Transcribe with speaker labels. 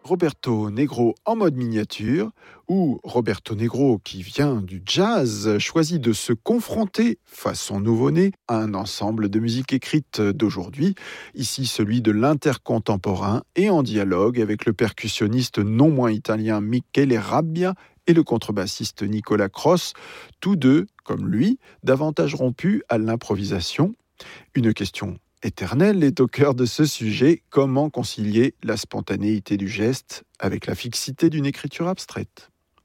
Speaker 1: Roberto Negro en mode miniature, où Roberto Negro, qui vient du jazz, choisit de se confronter, façon nouveau-né, à un ensemble de musique écrite d'aujourd'hui, ici celui de l'intercontemporain, et en dialogue avec le percussionniste non moins italien Michele Rabbia et le contrebassiste Nicolas Cross, tous deux, comme lui, davantage rompus à l'improvisation. Une question éternelle est au cœur de ce sujet: comment concilier la spontanéité du geste avec la fixité d'une écriture abstraite ?